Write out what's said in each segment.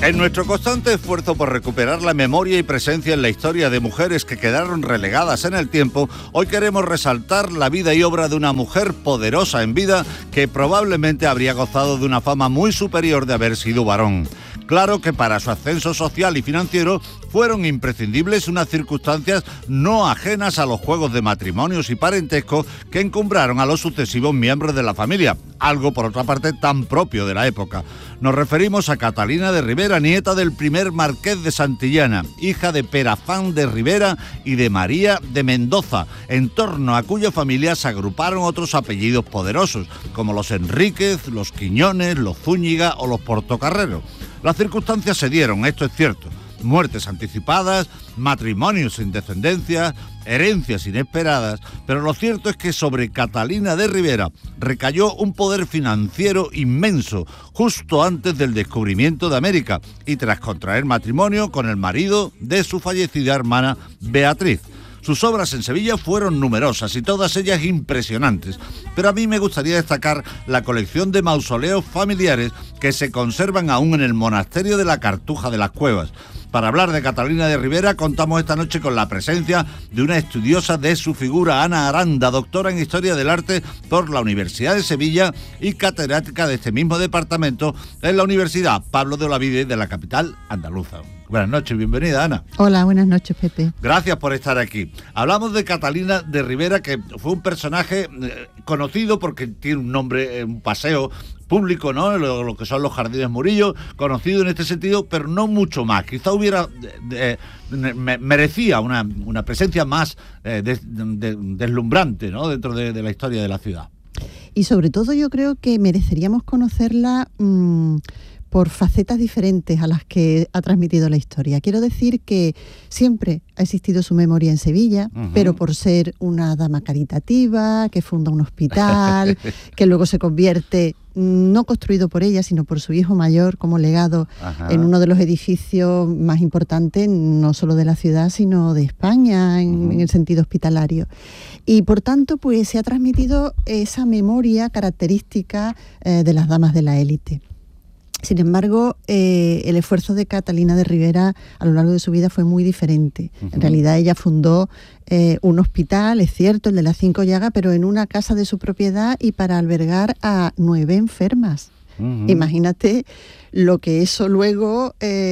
En nuestro constante esfuerzo por recuperar la memoria y presencia en la historia de mujeres que quedaron relegadas en el tiempo, hoy queremos resaltar la vida y obra de una mujer poderosa en vida que probablemente habría gozado de una fama muy superior de haber sido varón. Claro que para su ascenso social y financiero fueron imprescindibles unas circunstancias no ajenas a los juegos de matrimonios y parentesco que encumbraron a los sucesivos miembros de la familia, algo por otra parte tan propio de la época. Nos referimos a Catalina de Ribera, nieta del primer marqués de Santillana, hija de Perafán de Ribera y de María de Mendoza, en torno a cuya familia se agruparon otros apellidos poderosos, como los Enríquez, los Quiñones, los Zúñiga o los Portocarrero. Las circunstancias se dieron, esto es cierto: muertes anticipadas, matrimonios sin descendencia, herencias inesperadas, pero lo cierto es que sobre Catalina de Ribera recayó un poder financiero inmenso justo antes del descubrimiento de América y tras contraer matrimonio con el marido de su fallecida hermana Beatriz. Sus obras en Sevilla fueron numerosas y todas ellas impresionantes, pero a mí me gustaría destacar la colección de mausoleos familiares que se conservan aún en el monasterio de la Cartuja de las Cuevas. Para hablar de Catalina de Ribera contamos esta noche con la presencia de una estudiosa de su figura, Ana Aranda, doctora en Historia del Arte por la Universidad de Sevilla y catedrática de este mismo departamento en la Universidad Pablo de Olavide de la capital andaluza. Buenas noches, bienvenida, Ana. Hola, buenas noches, Pepe. Gracias por estar aquí. Hablamos de Catalina de Ribera, que fue un personaje conocido porque tiene un nombre, un paseo público, ¿no? Lo que son los Jardines Murillo, conocido en este sentido, pero no mucho más. Quizá merecía una presencia más deslumbrante, ¿no? Dentro de la historia de la ciudad. Y sobre todo yo creo que mereceríamos conocerla por facetas diferentes a las que ha transmitido la historia. Quiero decir que siempre ha existido su memoria en Sevilla, pero por ser una dama caritativa, que funda un hospital, que luego se convierte, no construido por ella, sino por su hijo mayor como legado, en uno de los edificios más importantes, no solo de la ciudad, sino de España, en el sentido hospitalario. Y por tanto, pues se ha transmitido esa memoria característica de las damas de la élite. Sin embargo, el esfuerzo de Catalina de Ribera a lo largo de su vida fue muy diferente. En realidad ella fundó un hospital, es cierto, el de las 5 Llagas, pero en una casa de su propiedad y para albergar a 9 enfermas. Imagínate lo que eso luego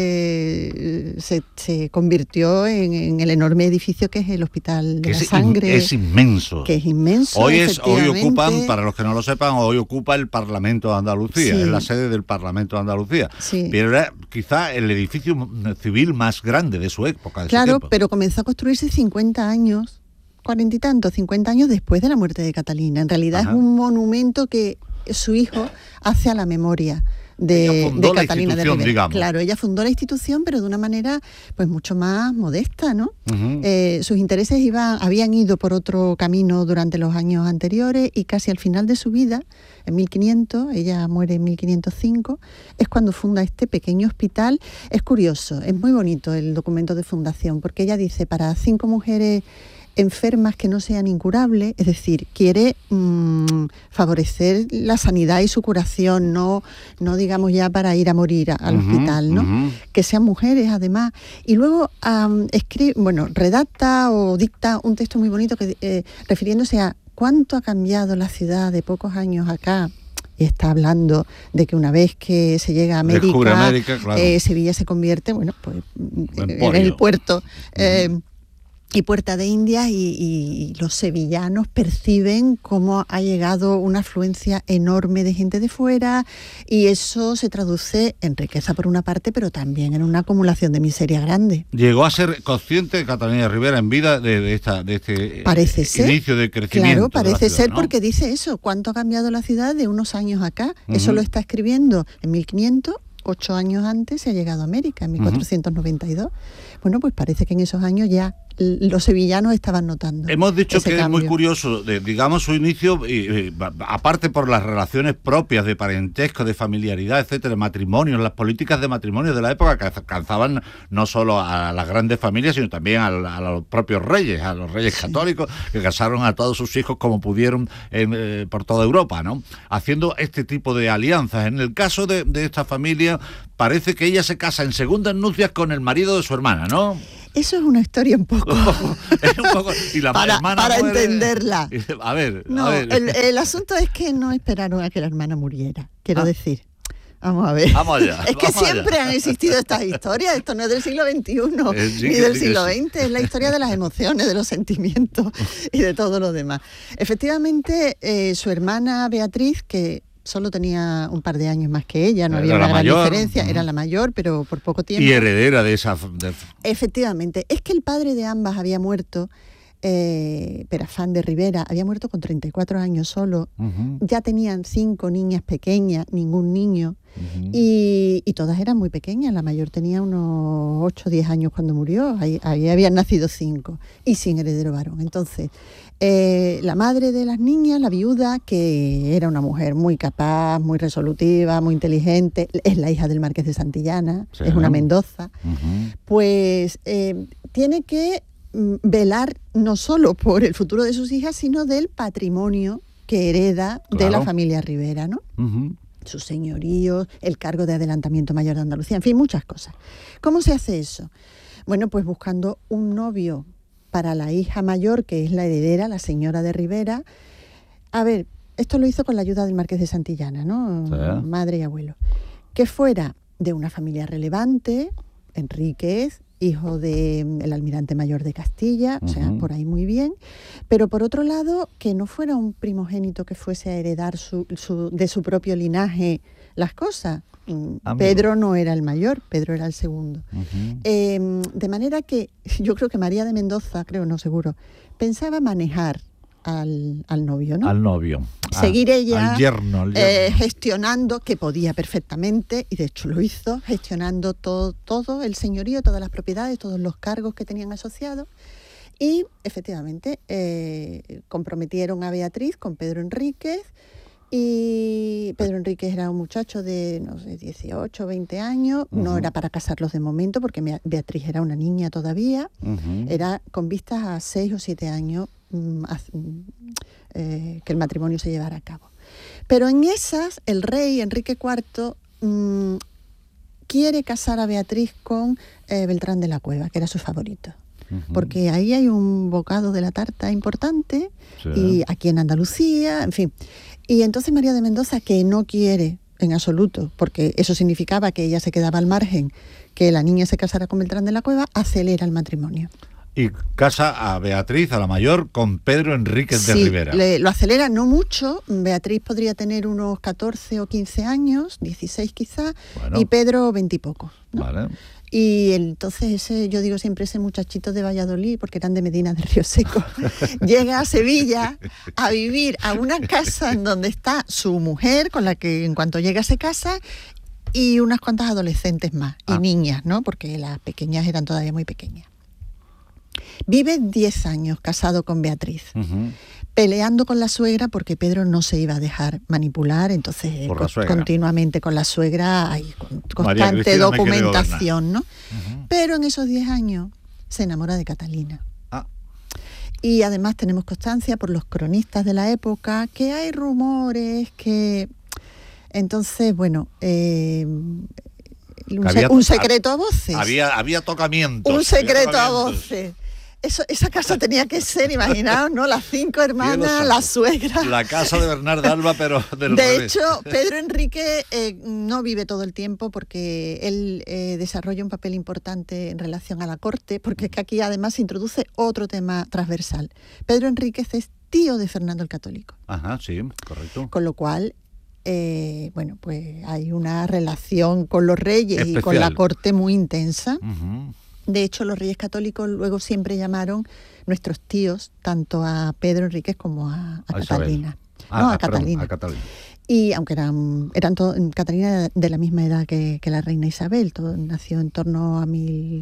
se convirtió en el enorme edificio que es el Hospital de la Sangre. Es inmenso. Que es inmenso, Hoy ocupan, para los que no lo sepan, hoy ocupa el Parlamento de Andalucía, sí. Es la sede del Parlamento de Andalucía. Sí. Pero era quizá el edificio civil más grande de su época. Claro, pero comenzó a construirse 50 años, 40 y tantos, 50 años después de la muerte de Catalina. En realidad es un monumento que su hijo hace a la memoria de Catalina de Ribera. Digamos. Claro, ella fundó la institución, pero de una manera pues mucho más modesta, ¿no? Sus intereses habían ido por otro camino durante los años anteriores y casi al final de su vida, en 1500, ella muere en 1505, es cuando funda este pequeño hospital. Es curioso, es muy bonito el documento de fundación, porque ella dice para 5 mujeres enfermas que no sean incurables, es decir, quiere favorecer la sanidad y su curación, no digamos ya para ir a morir al hospital, ¿no? Que sean mujeres además. Y luego redacta o dicta un texto muy bonito que refiriéndose a cuánto ha cambiado la ciudad de pocos años acá. Y está hablando de que una vez que se llega a América, claro. Sevilla se convierte, en el puerto y Puerta de Indias, y los sevillanos perciben cómo ha llegado una afluencia enorme de gente de fuera, y eso se traduce en riqueza por una parte, pero también en una acumulación de miseria grande. ¿Llegó a ser consciente Catalina de Ribera en vida de este inicio de crecimiento? Claro, parece ciudad, ser, ¿no? Porque dice eso, cuánto ha cambiado la ciudad de unos años acá. Eso lo está escribiendo en 1500, 8 años antes se ha llegado a América, en 1492. Bueno, pues parece que en esos años ya los sevillanos estaban notando. Hemos dicho ese que cambio. Es muy curioso, digamos, su inicio, aparte por las relaciones propias de parentesco, de familiaridad, etcétera, matrimonios, las políticas de matrimonio de la época que alcanzaban no solo a las grandes familias, sino también a los propios reyes, a los reyes católicos, que casaron a todos sus hijos como pudieron por toda Europa, ¿no? Haciendo este tipo de alianzas. En el caso de esta familia, parece que ella se casa en segundas nupcias con el marido de su hermana, ¿no? Eso es una historia un poco... y la para muere, entenderla. A ver. El asunto es que no esperaron a que la hermana muriera, quiero decir. Vamos a ver. Vamos allá. Es que siempre han existido estas historias. Esto no es del siglo XXI ni del siglo XX. Es la historia de las emociones, de los sentimientos y de todo lo demás. Efectivamente, su hermana Beatriz, que solo tenía un par de años más que ella, no había una gran diferencia, era la mayor, pero por poco tiempo. Y heredera de esa... Efectivamente. Es que el padre de ambas había muerto, Perafán de Rivera, había muerto con 34 años solo. Ya tenían 5 niñas pequeñas, ningún niño. Y todas eran muy pequeñas. La mayor tenía unos 8 o 10 años cuando murió. Ahí habían nacido 5 y sin heredero varón. Entonces, la madre de las niñas, la viuda, que era una mujer muy capaz, muy resolutiva, muy inteligente, es la hija del marqués de Santillana, es una Mendoza, pues tiene que velar no solo por el futuro de sus hijas, sino del patrimonio que hereda de la familia Rivera, ¿no? Sus señoríos, el cargo de adelantamiento mayor de Andalucía, en fin, muchas cosas. ¿Cómo se hace eso? Bueno, pues buscando un novio para la hija mayor, que es la heredera, la señora de Rivera. A ver, esto lo hizo con la ayuda del marqués de Santillana, ¿no? Sí. Madre y abuelo. Que fuera de una familia relevante, Enríquez, hijo del almirante mayor de Castilla, o sea, por ahí muy bien, pero por otro lado, que no fuera un primogénito que fuese a heredar de su propio linaje las cosas. Pedro no era el mayor, Pedro era el segundo. De manera que yo creo que María de Mendoza, seguro, pensaba manejar al novio, ¿no? Al novio. Seguir ella al yerno. Gestionando, que podía perfectamente, y de hecho lo hizo, gestionando todo el señorío, todas las propiedades, todos los cargos que tenían asociados. Y efectivamente comprometieron a Beatriz con Pedro Enríquez, y Pedro Enríquez era un muchacho de, 18 o 20 años, no era para casarlos de momento, porque Beatriz era una niña todavía, era con vistas a 6 o 7 años que el matrimonio se llevara a cabo. Pero en esas, el rey Enrique IV quiere casar a Beatriz con Beltrán de la Cueva, que era su favorito. Porque ahí hay un bocado de la tarta importante, y aquí en Andalucía, en fin. Y entonces María de Mendoza, que no quiere en absoluto, porque eso significaba que ella se quedaba al margen, que la niña se casara con Beltrán de la Cueva, acelera el matrimonio. Y casa a Beatriz, a la mayor, con Pedro Enríquez de Rivera. Lo acelera no mucho. Beatriz podría tener unos 14 o 15 años, 16 quizás, y Pedro 20 y poco, ¿no? Vale. Y entonces yo digo siempre ese muchachito de Valladolid, porque eran de Medina del Río Seco, llega a Sevilla a vivir a una casa en donde está su mujer, con la que en cuanto llega se casa, y unas cuantas adolescentes más, y niñas, ¿no? Porque las pequeñas eran todavía muy pequeñas. Vive 10 años casado con Beatriz, peleando con la suegra porque Pedro no se iba a dejar manipular, entonces continuamente con la suegra hay constante documentación, ¿no? Pero en esos 10 años se enamora de Catalina. Y además tenemos constancia por los cronistas de la época que hay rumores que... Entonces, bueno... un secreto a voces. Había tocamientos. Un secreto a voces. Esa casa tenía que ser, imaginaos, ¿no? Las 5 hermanas, la suegra. La casa de Bernarda Alba, pero del revés. De hecho, Pedro Enrique no vive todo el tiempo porque él desarrolla un papel importante en relación a la corte, porque es que aquí además se introduce otro tema transversal. Pedro Enríquez es tío de Fernando el Católico. Ajá, sí, correcto. Con lo cual... bueno, pues hay una relación con los reyes especial. Y con la corte muy intensa. De hecho, los reyes católicos luego siempre llamaron nuestros tíos tanto a Pedro Enríquez como a Catalina. A Catalina. Catalina. Y aunque eran Catalina de la misma edad que la reina Isabel, nació en torno a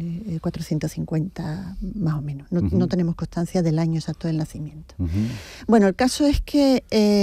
1450 más o menos. No tenemos constancia del año exacto del nacimiento. Bueno, el caso es que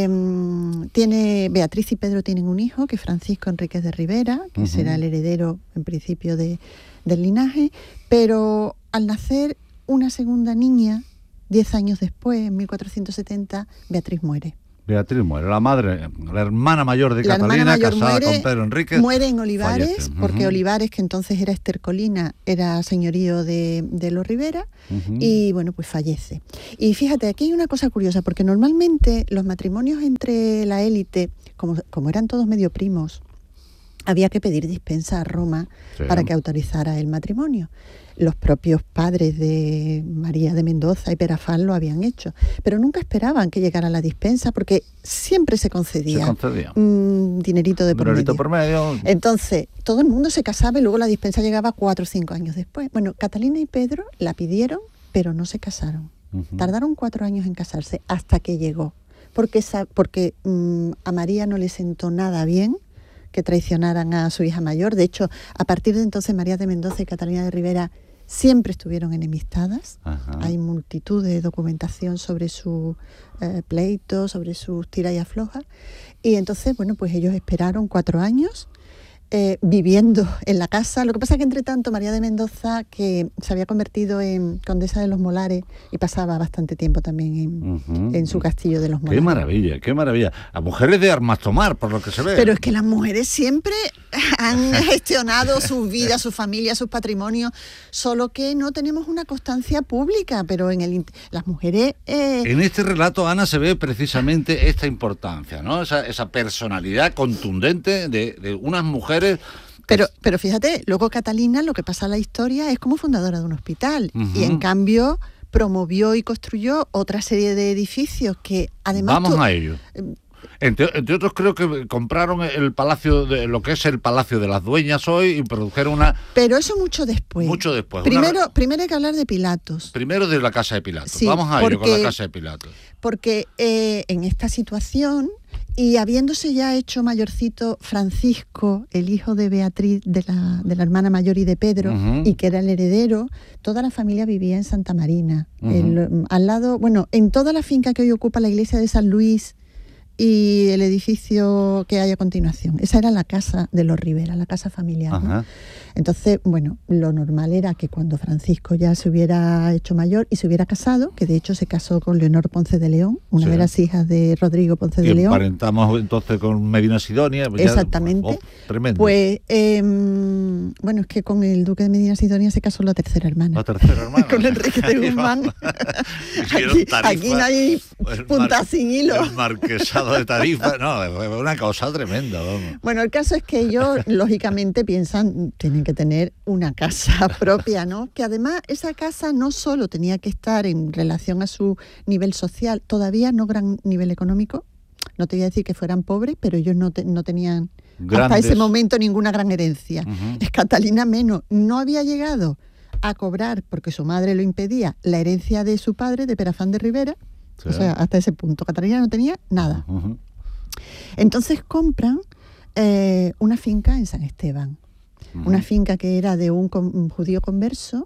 Beatriz y Pedro tienen un hijo, que es Francisco Enríquez de Rivera, que será el heredero en principio del linaje, pero al nacer una segunda niña, 10 años después, en 1470, Beatriz muere. Beatriz muere, la hermana mayor de Catalina, casada con Pedro Enríquez. Muere en Olivares, fallece. porque Olivares, que entonces era estercolina, era señorío de los Rivera, y bueno, pues fallece. Y fíjate, aquí hay una cosa curiosa, porque normalmente los matrimonios entre la élite, como eran todos medio primos, había que pedir dispensa a Roma para que autorizara el matrimonio. Los propios padres de María de Mendoza y Perafán lo habían hecho, pero nunca esperaban que llegara la dispensa, porque siempre se concedía un dinerito de por medio. Entonces, todo el mundo se casaba y luego la dispensa llegaba 4 o 5 años después. Bueno, Catalina y Pedro la pidieron, pero no se casaron. Tardaron 4 años en casarse hasta que llegó, porque a María no le sentó nada bien que traicionaran a su hija mayor. De hecho, a partir de entonces, María de Mendoza y Catalina de Rivera siempre estuvieron enemistadas. Hay multitud de documentación sobre sus pleitos, sobre sus tiras y aflojas. Y entonces, bueno, pues ellos esperaron 4 años viviendo en la casa. Lo que pasa es que, entre tanto, María de Mendoza, que se había convertido en condesa de los Molares y pasaba bastante tiempo también en su castillo de los Molares. Qué maravilla. A mujeres de armas tomar, por lo que se ve. Pero es que las mujeres siempre han gestionado sus vidas, sus familias, sus patrimonios, solo que no tenemos una constancia pública, pero las mujeres... En este relato, Ana, se ve precisamente esta importancia, ¿no? Esa personalidad contundente de unas mujeres. Pero fíjate, luego Catalina, lo que pasa en la historia, es como fundadora de un hospital, y en cambio promovió y construyó otra serie de edificios que además... Vamos a ello. Entre otros, creo que compraron el palacio, lo que es el Palacio de las Dueñas hoy, y produjeron una... Pero eso mucho después. Primero hay que hablar de Pilatos. Primero de la Casa de Pilatos. Sí, vamos a ello con la Casa de Pilatos. Porque en esta situación, y habiéndose ya hecho mayorcito Francisco, el hijo de Beatriz, de la hermana mayor y de Pedro, y que era el heredero, toda la familia vivía en Santa Marina. Al lado, bueno, en toda la finca que hoy ocupa la iglesia de San Luis y el edificio que hay a continuación. Esa era la casa de los Rivera, la casa familiar, ¿no? Entonces, bueno, lo normal era que cuando Francisco ya se hubiera hecho mayor y se hubiera casado, que de hecho se casó con Leonor Ponce de León, una de las hijas de Rodrigo Ponce de León. Emparentamos entonces con Medina Sidonia. Exactamente. Tremendo. Pues, bueno, es que con el duque de Medina Sidonia se casó la tercera hermana. La tercera hermana. Con Enrique de Guzmán. Aquí no hay punta sin hilo. El marquesado de Tarifa. No, es una cosa tremenda, vamos. Bueno, el caso es que ellos, lógicamente, piensan, tienen que tener una casa propia, ¿no? Que además esa casa no solo tenía que estar en relación a su nivel social, todavía no gran nivel económico. No te voy a decir que fueran pobres, pero ellos no tenían hasta ese momento ninguna gran herencia. Es Catalina menos. No había llegado a cobrar, porque su madre lo impedía, la herencia de su padre, de Perafán de Rivera. O sea, hasta ese punto Catalina no tenía nada. Entonces compran una finca en San Esteban. Una finca que era de un judío converso,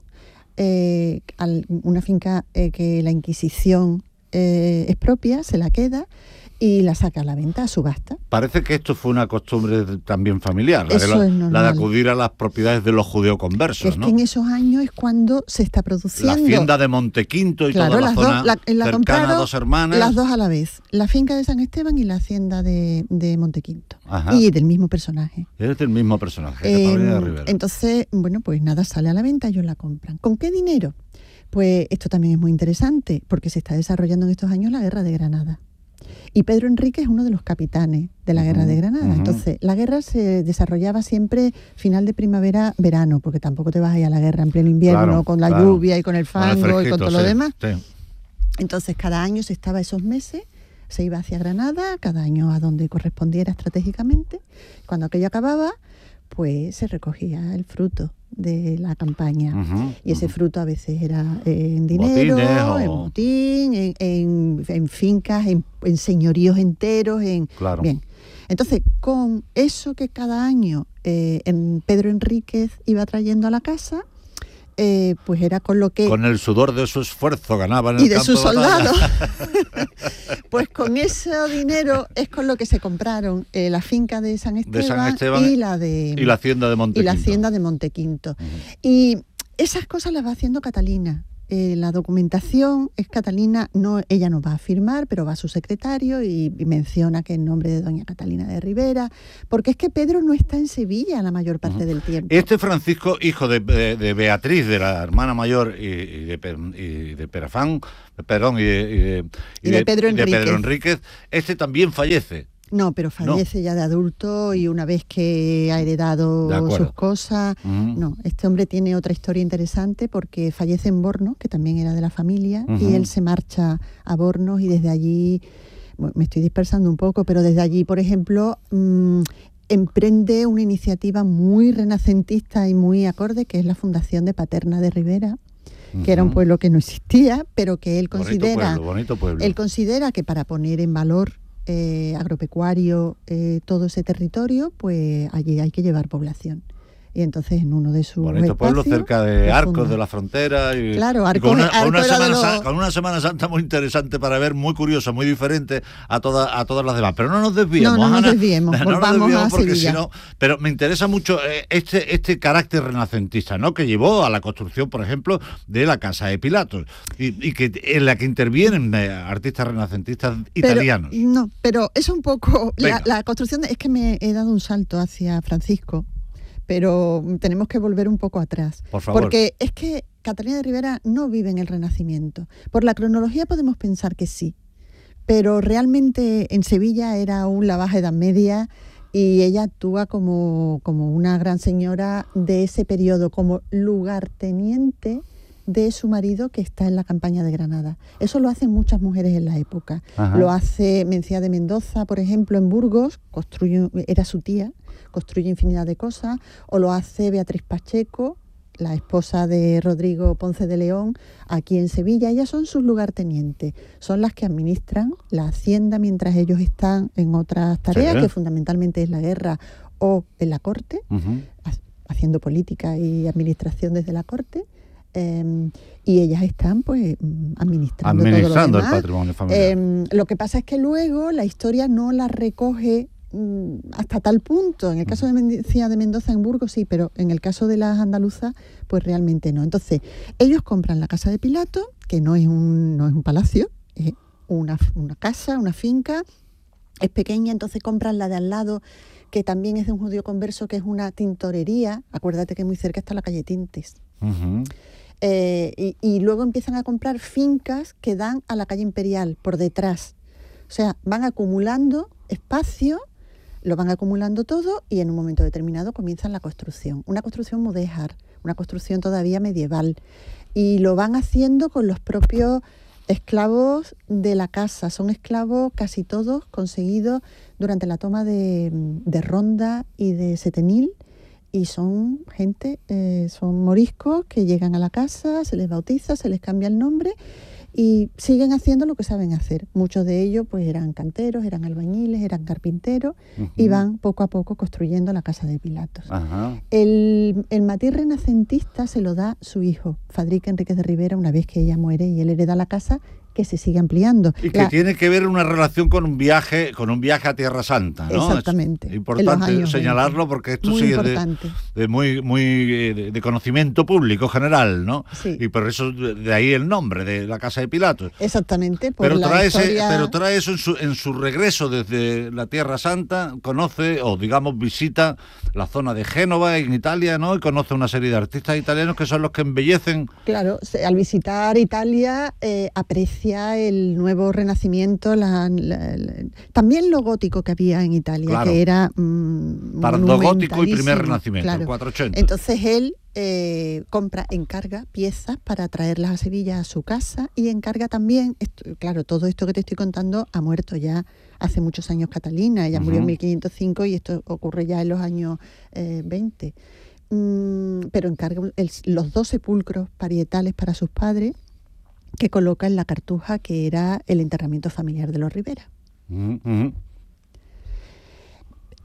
una finca que la Inquisición expropia, se la queda y la saca a la venta, a subasta. Parece que esto fue una costumbre también familiar, la de acudir a las propiedades de los judeoconversos, ¿no? Que en esos años es cuando se está produciendo. La hacienda de Montequinto y toda la zona cercana a Dos Hermanas. Las dos a la vez, la finca de San Esteban y la hacienda de Montequinto. Y del mismo personaje. Es del mismo personaje, Catalina de Rivera. Entonces, bueno, pues nada, sale a la venta, ellos la compran. ¿Con qué dinero? Pues esto también es muy interesante, porque se está desarrollando en estos años la Guerra de Granada. Y Pedro Enrique es uno de los capitanes de la Guerra de Granada. Entonces, la guerra se desarrollaba siempre final de primavera, verano, porque tampoco te vas a ir a la guerra en pleno invierno, con la lluvia y con el fango y con todo lo demás. Sí. Entonces, cada año se estaba esos meses, se iba hacia Granada, cada año a donde correspondiera estratégicamente. Cuando aquello acababa, pues se recogía el fruto de la campaña. Y ese fruto a veces era en dinero, en botín, en fincas, en señoríos enteros. Bien. Entonces, con eso que cada año Pedro Enríquez iba trayendo a la casa, pues era con lo que... Con el sudor de su esfuerzo ganaban el y de campo sus de batalla. soldados. Pues con ese dinero es con lo que se compraron la finca de San Esteban y la hacienda de Montequinto. Y la hacienda de Montequinto. Y esas cosas las va haciendo Catalina. La documentación es Catalina, ella no va a firmar, pero va a su secretario y menciona que en nombre de doña Catalina de Rivera, porque es que Pedro no está en Sevilla la mayor parte del tiempo. Este Francisco, hijo de Beatriz, de la hermana mayor, y de Perafán, perdón, y de Pedro Enríquez, este también fallece. No, pero fallece ya de adulto y una vez que ha heredado sus cosas. No, este hombre tiene otra historia interesante porque fallece en Bornos, que también era de la familia, y él se marcha a Bornos y desde allí, me estoy dispersando un poco, pero desde allí, por ejemplo, emprende una iniciativa muy renacentista y muy acorde, que es la fundación de Paterna de Rivera, que era un pueblo que no existía, pero que él considera, bonito pueblo. Él considera que para poner en valor agropecuario todo ese territorio, pues allí hay que llevar población. Y entonces en uno de sus bonito pueblo cerca de Arcos de la Frontera y, claro, Arcos, con una Semana Santa muy interesante para ver, muy curiosa, muy diferente a todas las demás. Pero no nos desviemos, no Ana, nos desviemos, volvamos a Sevilla. Si no, pero me interesa mucho este carácter renacentista, ¿no?, que llevó a la construcción, por ejemplo, de la Casa de Pilatos y que en la que intervienen artistas renacentistas italianos. Pero es un poco la construcción es que me he dado un salto hacia Francisco, pero tenemos que volver un poco atrás. Por favor. Porque es que Catalina de Rivera no vive en el Renacimiento. Por la cronología podemos pensar que sí, pero realmente en Sevilla era aún la Baja Edad Media y ella actúa como una gran señora de ese periodo, como lugarteniente de su marido que está en la campaña de Granada. Eso lo hacen muchas mujeres en la época. Ajá. Lo hace Mencía de Mendoza, por ejemplo, en Burgos, era su tía, construye infinidad de cosas, o lo hace Beatriz Pacheco, la esposa de Rodrigo Ponce de León, aquí en Sevilla. Ellas son sus lugartenientes, son las que administran la hacienda mientras ellos están en otras tareas, que fundamentalmente es la guerra o en la corte, haciendo política y administración desde la corte. Y ellas están pues administrando todo lo demás. El patrimonio familiar. Lo que pasa es que luego la historia no la recoge hasta tal punto. En el caso de Mencía de Mendoza en Burgos sí, pero en el caso de las andaluzas pues realmente no. Entonces ellos compran la Casa de Pilato, que no es un palacio, es una casa, una finca, es pequeña. Entonces compran la de al lado, que también es de un judío converso, que es una tintorería. Acuérdate que muy cerca está la calle Tintes. Y luego empiezan a comprar fincas que dan a la calle Imperial por detrás. O sea, van acumulando espacio, lo van acumulando todo y en un momento determinado comienzan la construcción. Una construcción mudéjar, una construcción todavía medieval. Y lo van haciendo con los propios esclavos de la casa. Son esclavos casi todos conseguidos durante la toma de Ronda y de Setenil. Y son gente, son moriscos que llegan a la casa, se les bautiza, se les cambia el nombre y siguen haciendo lo que saben hacer. Muchos de ellos pues eran canteros, eran albañiles, eran carpinteros y van poco a poco construyendo la Casa de Pilatos. El matiz renacentista se lo da su hijo, Fadrique Enríquez de Rivera, una vez que ella muere y él hereda la casa, que se sigue ampliando. Y que tiene que ver una relación con un viaje a Tierra Santa, ¿no? Exactamente. Es importante señalarlo porque esto sí es de conocimiento público general, ¿no? Sí. Y por eso de ahí el nombre de la Casa de Pilatos. Exactamente. Pero trae eso en su regreso desde la Tierra Santa, conoce o digamos visita la zona de Génova en Italia, ¿no? Y conoce una serie de artistas italianos que son los que embellecen. Claro, al visitar Italia aprecia el nuevo renacimiento, también lo gótico que había en Italia, claro, que era gótico y primer renacimiento, claro. 480. Entonces él encarga piezas para traerlas a Sevilla a su casa y encarga también, claro, todo esto que te estoy contando ha muerto ya hace muchos años Catalina, ella murió en 1505 y esto ocurre ya en los años 20. Pero encarga los 2 sepulcros parietales para sus padres, que coloca en la Cartuja, que era el enterramiento familiar de los Rivera.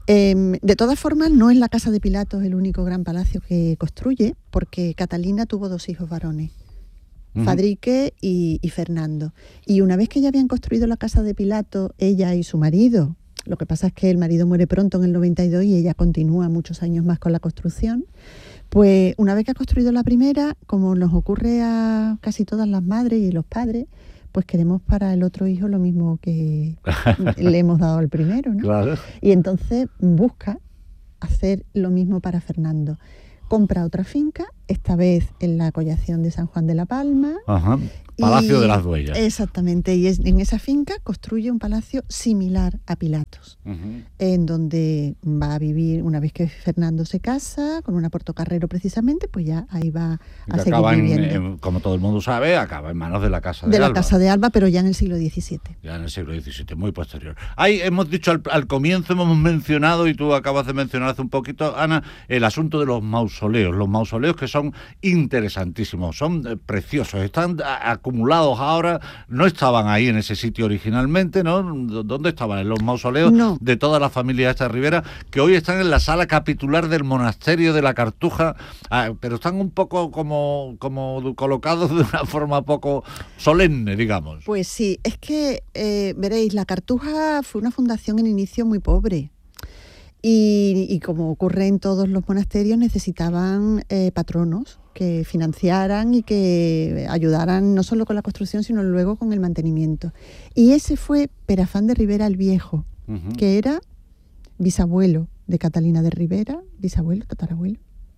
De todas formas, no es la casa de Pilatos el único gran palacio que construye, porque Catalina tuvo 2 hijos varones, Fadrique y Fernando. Y una vez que ya habían construido la casa de Pilato, ella y su marido, lo que pasa es que el marido muere pronto en el 92 y ella continúa muchos años más con la construcción, pues una vez que ha construido la primera, como nos ocurre a casi todas las madres y los padres, pues queremos para el otro hijo lo mismo que le hemos dado al primero, ¿no? Claro. Y entonces busca hacer lo mismo para Fernando. Compra otra finca, esta vez en la collación de San Juan de la Palma. Ajá. Palacio de las Dueñas. Exactamente, y en esa finca construye un palacio similar a Pilatos, en donde va a vivir, una vez que Fernando se casa, con una Portocarrero precisamente, pues ya ahí va a seguir viviendo. Como todo el mundo sabe, acaba en manos de la Casa de De Alba. la Casa de Alba, pero ya en el siglo XVII. Ya en el siglo XVII, muy posterior. Ahí hemos dicho al comienzo, hemos mencionado, y tú acabas de mencionar hace un poquito, Ana, el asunto de los mausoleos. Los mausoleos que son interesantísimos, son preciosos, están acumulados ahora, no estaban ahí en ese sitio originalmente, ¿no? ¿Dónde estaban? En los mausoleos de toda la familia de esta Ribera, que hoy están en la sala capitular del monasterio de la Cartuja, pero están un poco como colocados de una forma poco solemne, digamos. Pues sí, es que, veréis, la Cartuja fue una fundación en inicio muy pobre. Y como ocurre en todos los monasterios, necesitaban patronos que financiaran y que ayudaran no solo con la construcción, sino luego con el mantenimiento. Y ese fue Perafán de Ribera el Viejo, que era bisabuelo de Catalina de Ribera, tatarabuelo.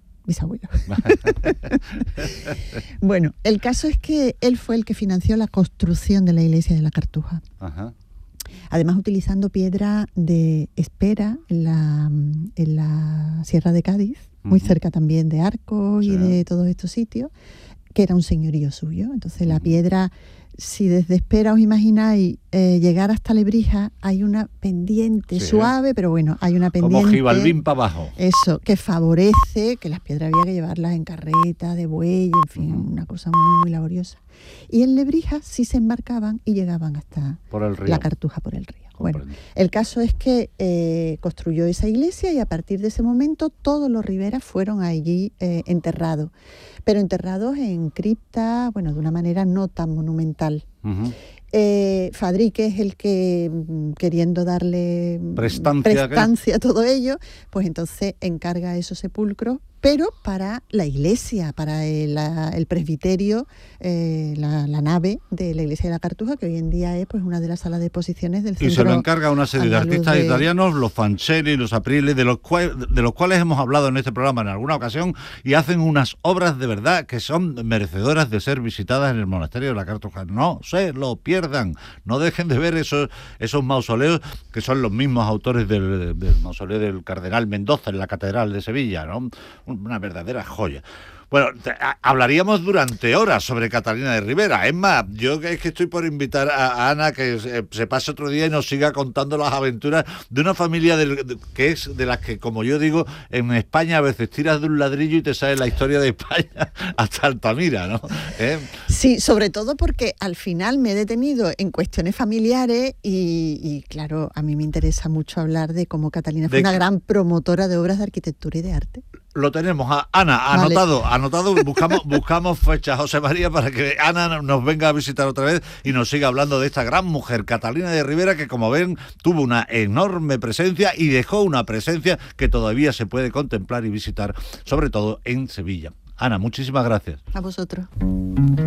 Bueno, el caso es que él fue el que financió la construcción de la iglesia de la Cartuja. Ajá. Además, utilizando piedra de espera en la Sierra de Cádiz, muy cerca también de Arcos y de todos estos sitios, que era un señorío suyo. Entonces, la piedra, si desde Espera os imagináis llegar hasta Lebrija, hay una pendiente suave, pero bueno, hay una pendiente... Como Gibalbín para abajo. Eso, que favorece que las piedras había que llevarlas en carreta, de buey, en fin, una cosa muy, muy laboriosa. Y en Lebrija sí se embarcaban y llegaban hasta la Cartuja por el río. Bueno, el caso es que construyó esa iglesia y a partir de ese momento todos los Riveras fueron allí enterrados, pero enterrados en cripta, bueno, de una manera no tan monumental. Fadrique es el que, queriendo darle prestancia a todo ello, pues entonces encarga esos sepulcros, pero para la iglesia, para el presbiterio, la nave de la iglesia de la Cartuja, que hoy en día es pues una de las salas de exposiciones del centro. Y se lo encarga una serie de artistas italianos, los Fancelli, los Aprile, de los cuales hemos hablado en este programa en alguna ocasión, y hacen unas obras de verdad que son merecedoras de ser visitadas en el monasterio de la Cartuja. No se lo pierdan, no dejen de ver esos mausoleos, que son los mismos autores del mausoleo del Cardenal Mendoza en la Catedral de Sevilla, ¿no? Una verdadera joya. Bueno, hablaríamos durante horas sobre Catalina de Ribera. Es más, yo es que estoy por invitar a Ana que se pase otro día y nos siga contando las aventuras de una familia que es de las que, como yo digo, en España a veces tiras de un ladrillo y te sale la historia de España hasta Altamira, ¿no? Sí, sobre todo porque al final me he detenido en cuestiones familiares y claro, a mí me interesa mucho hablar de cómo Catalina fue una gran promotora de obras de arquitectura y de arte. Lo tenemos, Ana, anotado, buscamos fechas, José María, para que Ana nos venga a visitar otra vez y nos siga hablando de esta gran mujer, Catalina de Ribera, que como ven, tuvo una enorme presencia y dejó una presencia que todavía se puede contemplar y visitar, sobre todo en Sevilla. Ana, muchísimas gracias. A vosotros.